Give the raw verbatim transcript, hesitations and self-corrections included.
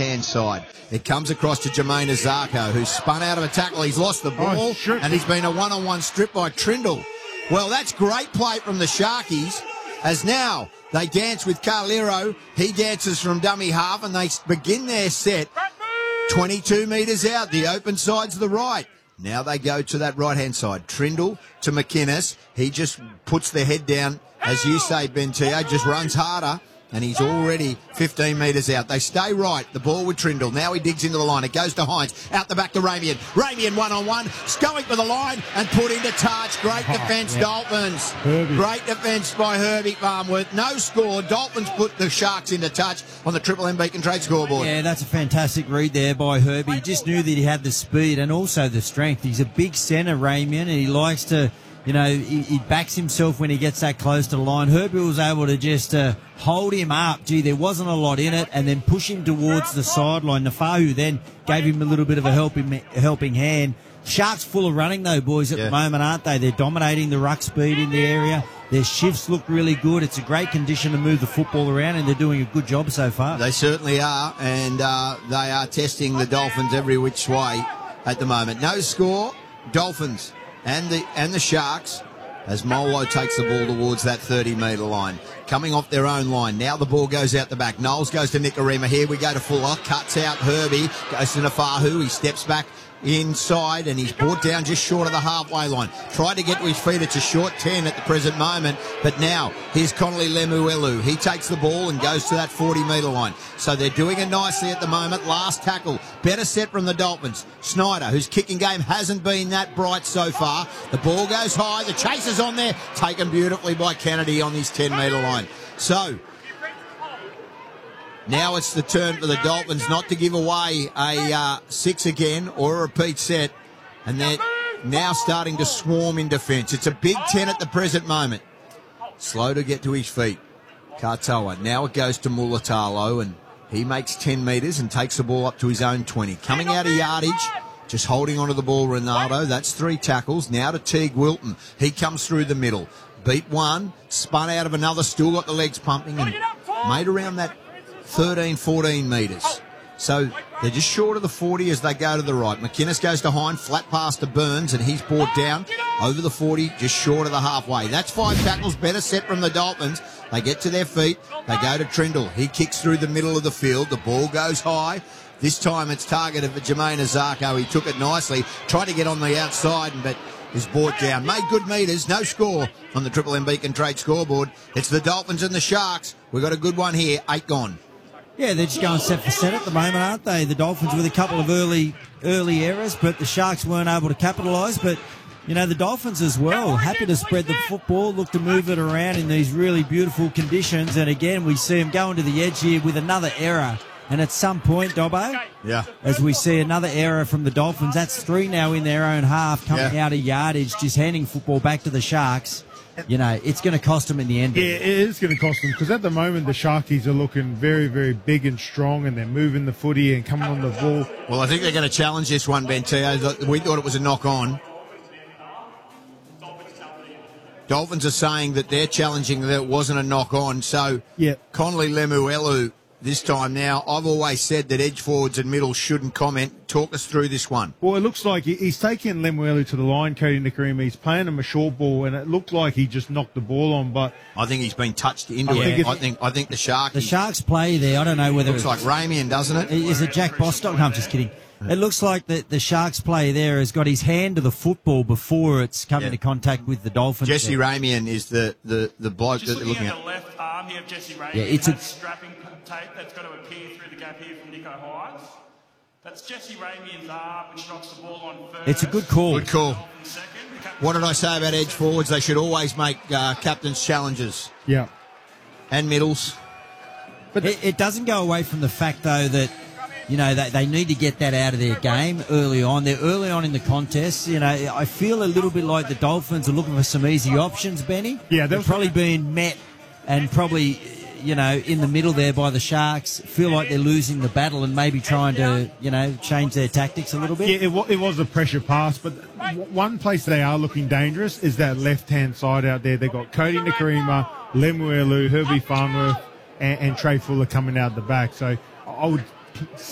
right-hand side. It comes across to Jermaine Azarko, who's spun out of a tackle. He's lost the ball, oh, sure. and he's been a one-on-one strip by Trindle. Well, that's great play from the Sharkies, as now they dance with Carlero. He dances from dummy half, and they begin their set twenty-two metres out. The open side's the right. Now they go to that right-hand side. Trindle to McInnes. He just puts the head down, as you say, Bentio, just runs harder, and he's already fifteen metres out. They stay right. The ball with Trindle. Now he digs into the line. It goes to Hines. Out the back to Ramian. Ramian one-on-one. Going for the line and put into touch. Great defence, yeah. Dolphins. Herbie. Great defence by Herbie Farnworth. No score. Dolphins put the Sharks into touch on the Triple M Beacon Trade scoreboard. Yeah, that's a fantastic read there by Herbie. He just knew that he had the speed and also the strength. He's a big centre, Ramian, and he likes to... You know, he, he backs himself when he gets that close to the line. Herbie was able to just uh, hold him up. Gee, there wasn't a lot in it, and then push him towards the sideline. Nafahu then gave him a little bit of a helping, helping hand. Sharks full of running, though, boys, at yeah. the moment, aren't they? They're dominating the ruck speed in the area. Their shifts look really good. It's a great condition to move the football around, and they're doing a good job so far. They certainly are, and uh, they are testing the Dolphins every which way at the moment. No score, Dolphins and the and the Sharks, as Molo takes the ball towards that thirty metre line. Coming off their own line. Now the ball goes out the back. Knowles goes to Nikorima. Here we go to Fuller. Cuts out Herbie. Goes to Nafahu. He steps back inside, and he's brought down just short of the halfway line. Tried to get to his feet. It's a short ten at the present moment, but now here's Connolly Lemuelu. He takes the ball and goes to that forty metre line. So they're doing it nicely at the moment. Last tackle, better set from the Dolphins. Snyder, whose kicking game hasn't been that bright so far. The ball goes high. The chase is on there, taken beautifully by Kennedy on his ten metre line. So now it's the turn for the Dolphins not to give away a uh, six again or a repeat set, and they're now starting to swarm in defence. It's a big ten at the present moment. Slow to get to his feet. Katoa. Now it goes to Mulatalo, and he makes ten metres and takes the ball up to his own twenty. Coming out of yardage, just holding onto the ball, Ronaldo. That's three tackles. Now to Teague Wilton. He comes through the middle. Beat one, spun out of another, still got the legs pumping, and made around that thirteen, fourteen metres. So they're just short of the forty as they go to the right. McInnes goes to Hine, flat pass to Burns, and he's brought down over the forty, just short of the halfway. That's five tackles, better set from the Dolphins. They get to their feet. They go to Trindle. He kicks through the middle of the field. The ball goes high. This time it's targeted for Jermaine Azarko. He took it nicely, tried to get on the outside, but is brought down. Made good metres, no score on the Triple M Beacon Trade scoreboard. It's the Dolphins and the Sharks. We've got a good one here, eight gone. Yeah, they're just going set for set at the moment, aren't they? The Dolphins with a couple of early early errors, but the Sharks weren't able to capitalise. But, you know, the Dolphins as well, happy to spread the football, look to move it around in these really beautiful conditions. And again, we see them going to the edge here with another error. And at some point, Dobbo, yeah, as we see another error from the Dolphins, that's three now in their own half, coming yeah. out of yardage, just handing football back to the Sharks. You know, it's going to cost them in the end. Yeah, it is going to cost them, because at the moment the Sharkies are looking very, very big and strong, and they're moving the footy and coming on the ball. Well, I think they're going to challenge this one, Bentio. We thought it was a knock-on. Dolphins are saying that they're challenging that it wasn't a knock-on. So yeah. Connolly Lemuelu this time now. I've always said that edge forwards and middle shouldn't comment. Talk us through this one. Well, it looks like he's taking Lemuelu to the line, Cody Nikorima. He's playing him a short ball, and it looked like he just knocked the ball on. But I think he's been touched into I it. think I think I think the Sharks. The Sharks play there. I don't know whether looks it's like Ramian, doesn't it? Is it Jack Bostock? No, I'm just kidding. It looks like the, the Sharks play there has got his hand to the football before it's come Yeah. into contact with the Dolphins. Jesse there. Ramian is the, the, the bloke Just that they're looking looking at the at. left arm here of Jesse Ramian. Yeah, it's has a- strapping tape that's got to appear through the gap here from Nico Hines. That's Jesse Ramian's arm, which knocks the ball on first. It's a good call. Good call. Second, What did I say about edge forwards? They should always make uh, captain's challenges. yeah, And middles. But it, it doesn't go away from the fact, though, that, you know, they, they need to get that out of their game early on. They're early on in the contest. You know, I feel a little bit like the Dolphins are looking for some easy options, Benny. Yeah, they're probably being met and probably, you know, in the middle there by the Sharks. Feel like they're losing the battle and maybe trying to, you know, change their tactics a little bit. yeah, it, wa- it was a pressure pass, but w- one place they are looking dangerous is that left-hand side out there. They've got Cody Nikorima, Lemuelu, Herbie Farnworth, and, and Trey Fuller coming out the back. So I would